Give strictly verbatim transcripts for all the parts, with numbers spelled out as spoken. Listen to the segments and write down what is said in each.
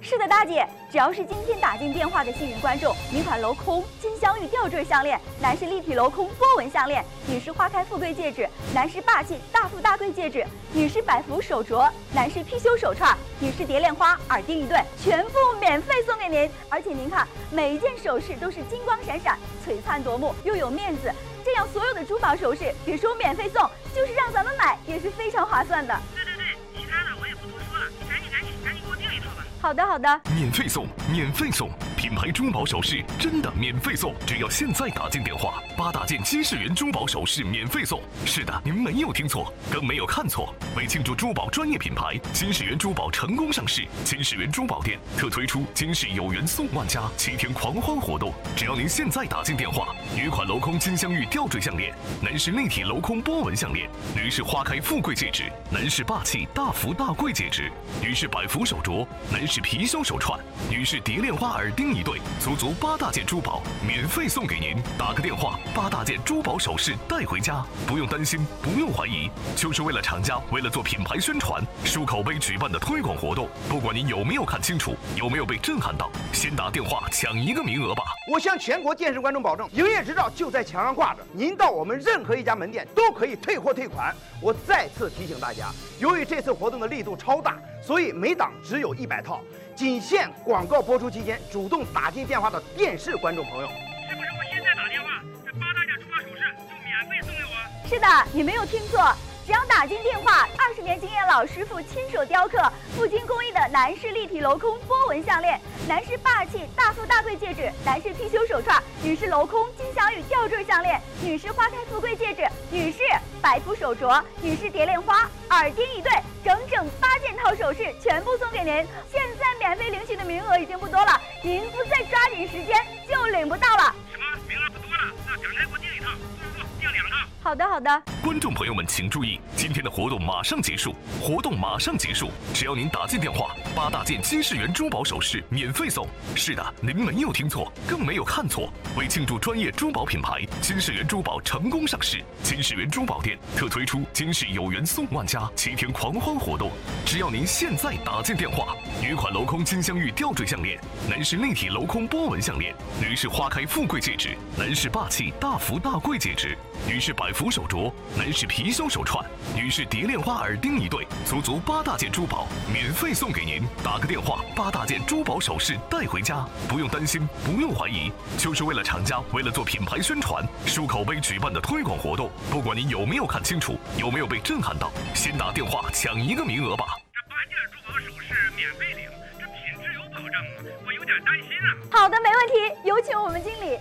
是的，大姐，只要是今天打进电话的幸运观众，女款镂空金镶玉吊坠项链，男士立体镂空波纹项链，女士花开富贵戒指，男士霸气大富大贵戒指，女士百福手镯，男士貔貅手串，女士蝶恋花耳钉一对，全部免费送给您。而且您看，每一件首饰都是金光闪闪、璀璨夺目，又有面子。这样所有的珠宝首饰，别说免费送，就是让咱们买也是非常划算的。 对对对，其他的我也不多说了，你赶紧赶紧赶紧给我订一套吧。 好的好的， 免费送，免费送，品牌珠宝首饰真的免费送，只要现在打进电话，八大件金世元珠宝首饰免费送。是的，您没有听错，更没有看错。为庆祝珠宝专业品牌金世元珠宝成功上市，金世元珠宝店特推出金世有缘送万家七天狂欢活动。只要您现在打进电话，女款镂空金镶玉吊坠项链，男士立体镂空波纹项链，女士花开富贵戒指，男士霸气大福大贵戒指，女士百福手镯，男士貔貅手串，女士蝶恋花耳钉一对，足足八大件珠宝免费送给您。打个电话，八大件珠宝首饰带回家，不用担心，不用怀疑，就是为了厂家为了做品牌宣传、输口碑举办的推广活动。不管您有没有看清楚，有没有被震撼到，先打电话抢一个名额吧。 我向全国电视观众保证，营业执照就在墙上挂着，您到我们任何一家门店都可以退货退款。我再次提醒大家，由于这次活动的力度超大，所以每档只有一百套，仅限广告播出期间主动打进电话的电视观众朋友。 是不是我现在打电话，这八大件珠宝首饰就免费送给我？ 是的，你没有听错。只要打进电话，二十年经验老师傅亲手雕刻、赴京工艺的男士立体镂空波纹项链，男士霸气大富大贵戒指，男士貔貅手串，女士镂空金镶玉吊坠项链，女士花开富贵戒指，女士百福手镯，女士蝶恋花耳钉一对，整整八件套首饰全部送给您。现在免费领取的名额已经不多了，您不再抓紧时间就领不到了。 什么？名额不多了？那赶快给我订一套，不不不，订两套。 好的好的， 观众朋友们请注意，今天的活动马上结束，活动马上结束，只要您打进电话，八大件金世元珠宝首饰免费送。是的，您没有听错，更没有看错。为庆祝专业珠宝品牌金世元珠宝成功上市，金世元珠宝店特推出金世有缘送万家七天狂欢活动。只要您现在打进电话，女款镂空金镶玉吊坠项链，男士立体镂空波纹项链，女士花开富贵戒指，男士霸气大福大贵戒指，女士百福手镯，男士貔貅手串，女士蝶恋花耳钉一对，足足八大件珠宝免费送给您。打个电话，八大件珠宝首饰带回家，不用担心，不用怀疑，就是为了厂家为了做品牌宣传、输口碑举办的推广活动。不管您有没有看清楚，有没有被震撼到，先打电话抢一个名额吧。 这八件珠宝首饰免费领，这品质有保证吗？我有点担心啊。 好的，没问题，有请我们经理。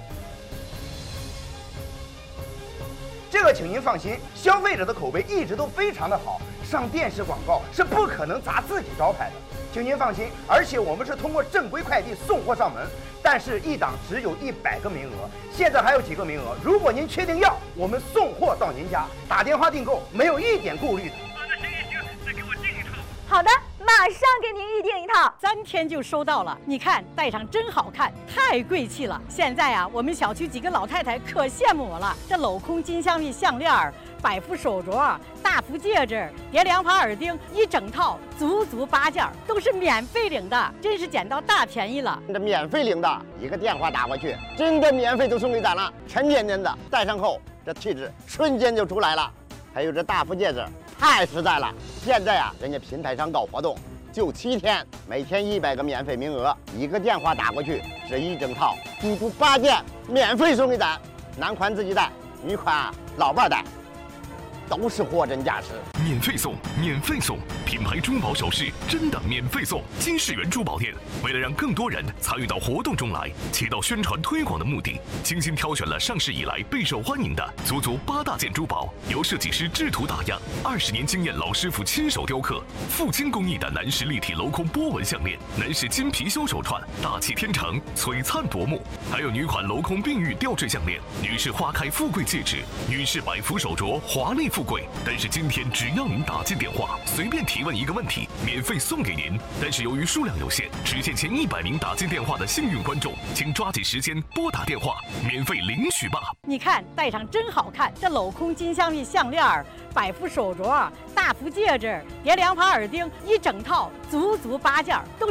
这个请您放心，消费者的口碑一直都非常的好，上电视广告是不可能砸自己招牌的，请您放心。而且我们是通过正规快递送货上门，但是一档只有一百个名额，现在还有几个名额，如果您确定要，我们送货到您家，打电话订购没有一点顾虑的。 啊，那行行行，再给我订一套。 好的，马上给您预定一套， 三天就收到了。你看，戴上真好看，太贵气了。现在啊，我们小区几个老太太可羡慕我了。这镂空金镶玉项链、百福手镯、大福戒指、蝶恋花耳钉，一整套足足八件，都是免费领的，真是捡到大便宜了。 这免费领的，一个电话打过去，真的免费都送给咱了，沉甸甸的，戴上后这气质瞬间就出来了。还有这大福戒指，太实在了。现在啊，人家平台上搞活动，就七天，每天一百个免费名额，一个电话打过去，这一整套足足八件免费送给咱。男款自己带，女款老伴带，都是货真价实。 免费送，免费送，品牌珠宝首饰真的免费送。金世元珠宝店为了让更多人参与到活动中来，起到宣传推广的目的，精心挑选了上市以来备受欢迎的足足八大件珠宝，由设计师制图打样，二十年经验老师傅亲手雕刻，赴京工艺的男士立体镂空波纹项链，男士金貔貅手串，大气天成，璀璨夺目。还有女款镂空碧玉吊坠项链，女士花开富贵戒指，女士百福手镯，华丽富贵。但是今天只要您打进电话，随便提问一个问题，免费送给您。但是由于数量有限，只限前一百名打进电话的幸运观众，请抓紧时间拨打电话，免费领取吧。 你看，戴上真好看，这镂空金镶玉项链、百福手镯、大福戒指、蝶恋花耳钉，一整套足足八件，都是